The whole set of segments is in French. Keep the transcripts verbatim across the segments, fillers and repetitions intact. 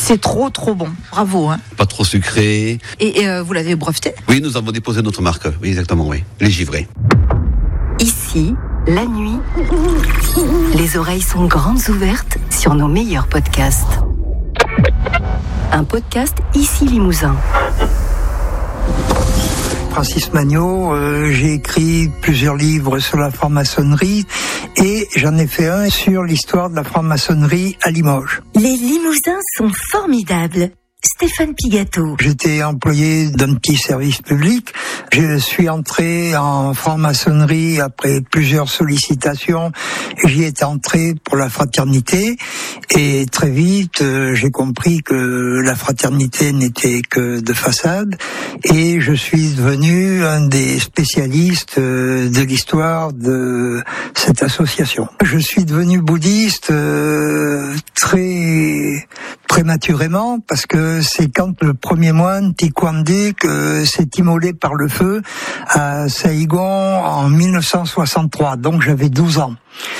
C'est trop, trop bon. Bravo. Hein. Pas trop sucré. Et, et euh, vous l'avez breveté ? Oui, nous avons déposé notre marque. Oui, exactement, oui. Les givrés. Ici, la nuit, les oreilles sont grandes ouvertes sur nos meilleurs podcasts. Un podcast Ici Limousin. Francis Magniot, euh, j'ai écrit plusieurs livres sur la franc-maçonnerie et j'en ai fait un sur l'histoire de la franc-maçonnerie à Limoges. Les Limousins sont formidables. Stéphane Pigato. J'étais employé d'un petit service public. Je suis entré en franc-maçonnerie après plusieurs sollicitations. J'y étais entré pour la fraternité et très vite euh, j'ai compris que la fraternité n'était que de façade et je suis devenu un des spécialistes euh, de l'histoire de cette association. Je suis devenu bouddhiste euh, très prématurément parce que c'est quand le premier moine Tikwandé s'est immolé par le feu à Saïgon en mille neuf cent soixante-trois, donc j'avais douze ans.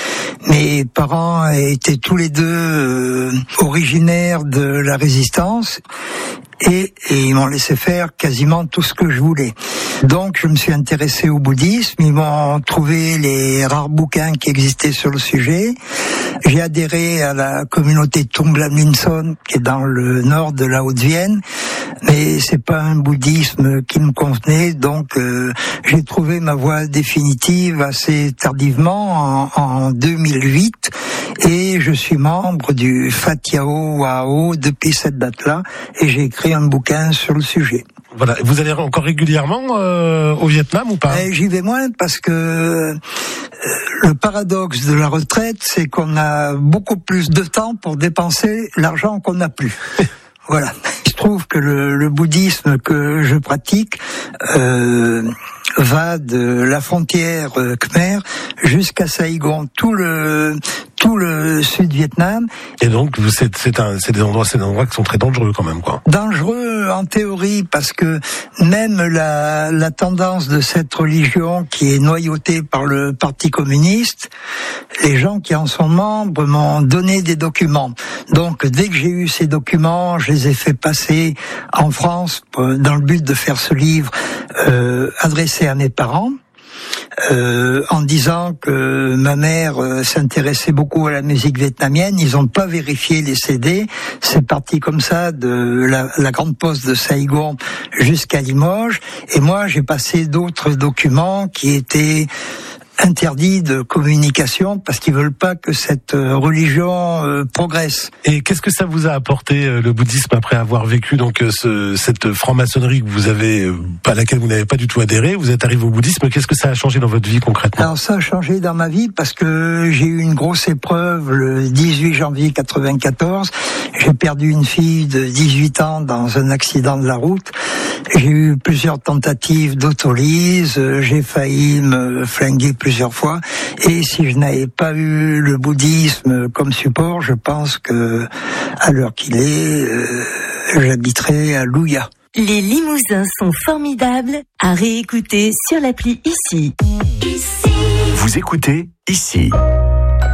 Mes parents étaient tous les deux euh, originaires de la résistance et, et ils m'ont laissé faire quasiment tout ce que je voulais. Donc je me suis intéressé au bouddhisme, ils m'ont trouvé les rares bouquins qui existaient sur le sujet. J'ai adhéré à la communauté Tonglam-Linson qui est dans le nord de la Haute-Vienne, mais c'est pas un bouddhisme qui me convenait, donc euh, j'ai trouvé ma voie définitive assez tardivement en, en deux mille huit et je suis membre du Fatiao Wao depuis cette date-là et j'ai écrit un bouquin sur le sujet. Voilà. Vous allez encore régulièrement euh, au Vietnam ou pas ? Eh, j'y vais moins parce que euh, le paradoxe de la retraite, c'est qu'on a beaucoup plus de temps pour dépenser l'argent qu'on n'a plus. Voilà. Il se trouve que le, le bouddhisme que je pratique euh, va de la frontière Khmer jusqu'à Saïgon, tout le tout le Sud-Vietnam. Et donc c'est c'est un c'est des endroits c'est des endroits qui sont très dangereux quand même, quoi. Dangereux en théorie parce que même la la tendance de cette religion qui est noyautée par le Parti communiste, les gens qui en sont membres m'ont donné des documents. Donc dès que j'ai eu ces documents, je les ai fait passer en France dans le but de faire ce livre euh, adressé à mes parents. Euh, en disant que ma mère euh, s'intéressait beaucoup à la musique vietnamienne. Ils n'ont pas vérifié les C D. C'est parti comme ça de la, la grande poste de Saïgon jusqu'à Limoges. Et moi, j'ai passé d'autres documents qui étaient interdits de communication parce qu'ils veulent pas que cette religion euh, progresse. Et qu'est-ce que ça vous a apporté euh, le bouddhisme après avoir vécu donc euh, ce, cette franc-maçonnerie que vous avez, euh, à laquelle vous n'avez pas du tout adhéré? Vous êtes arrivé au bouddhisme. Qu'est-ce que ça a changé dans votre vie concrètement? Alors ça a changé dans ma vie parce que j'ai eu une grosse épreuve le dix-huit janvier quatre-vingt-quatorze. J'ai perdu une fille de dix-huit ans dans un accident de la route. J'ai eu plusieurs tentatives d'autolyse. J'ai failli me flinguer plusieurs fois. Et si je n'avais pas eu le bouddhisme comme support, je pense que, à l'heure qu'il est, euh, j'habiterais à Louya. Les Limousins sont formidables à réécouter sur l'appli Ici. Ici. Vous écoutez Ici.